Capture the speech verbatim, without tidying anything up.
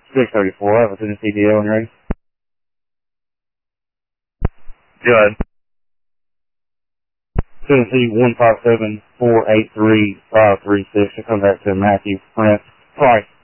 six thirty-four, I have a Tennessee D L when you're ready. Good. Tennessee one five seven four eight three five three six. I come back to Matthew Prince. Sorry.